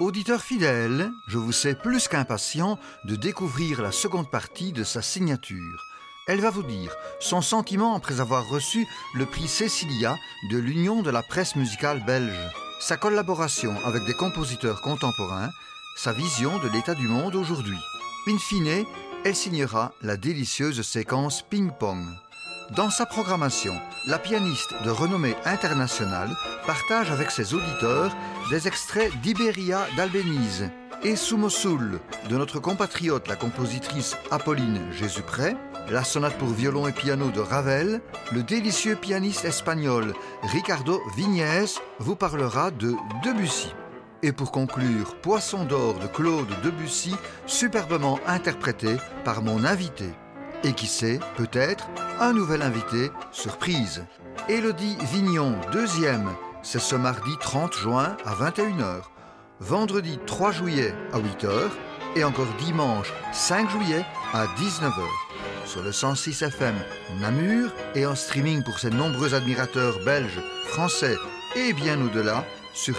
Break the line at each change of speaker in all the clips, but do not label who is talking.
Auditeur fidèle, je vous sais plus qu'impatient de découvrir la seconde partie de sa signature. Elle va vous dire son sentiment après avoir reçu le prix Cécilia de l'Union de la presse musicale belge, sa collaboration avec des compositeurs contemporains, sa vision de l'état du monde aujourd'hui. In fine, elle signera la délicieuse séquence ping-pong. Dans sa programmation, la pianiste de renommée internationale partage avec ses auditeurs des extraits d'Iberia d'Albéniz et Sous Mossoul de notre compatriote la compositrice Apolline Jésupré, la sonate pour violon et piano de Ravel, le délicieux pianiste espagnol Ricardo Viñez vous parlera de Debussy. Et pour conclure, Poisson d'or de Claude Debussy, superbement interprété par mon invité. Et qui sait, peut-être, un nouvel invité surprise. Élodie Vignon, 2e, c'est ce mardi 30 juin à 21h, vendredi 3 juillet à 8h et encore dimanche 5 juillet à 19h. Sur le 106 FM Namur et en streaming pour ses nombreux admirateurs belges, français et bien au-delà sur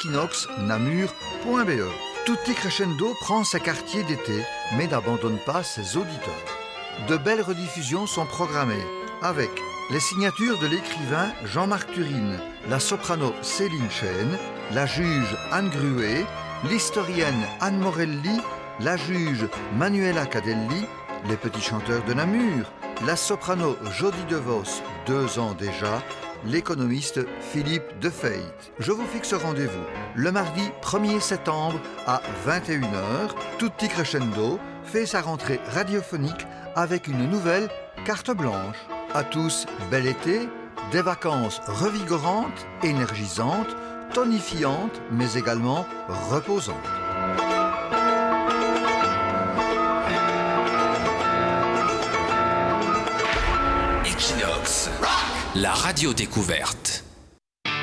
equinoxnamur.be. Tutti Crescendo prend ses quartiers d'été mais n'abandonne pas ses auditeurs. De belles rediffusions sont programmées avec les signatures de l'écrivain Jean-Marc Turine, la soprano Céline Chêne, la juge Anne Gruet, l'historienne Anne Morelli, la juge Manuela Cadelli, les petits chanteurs de Namur, la soprano Jodie DeVos, 2 ans déjà, l'économiste Philippe Defeit. Je vous fixe rendez-vous le mardi 1er septembre à 21h. Tutti Crescendo fait sa rentrée radiophonique avec une nouvelle carte blanche. À tous, bel été, des vacances revigorantes, énergisantes, tonifiantes, mais également reposantes.
Equinox, la radio découverte.